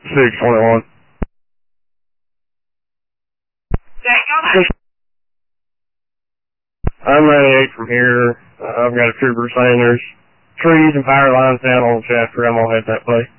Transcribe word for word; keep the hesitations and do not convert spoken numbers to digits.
six twenty-one. I'm ninety-eight from here. Uh, I've got a trooper saying there's trees and power lines down on the shaft where I'm gonna head that way.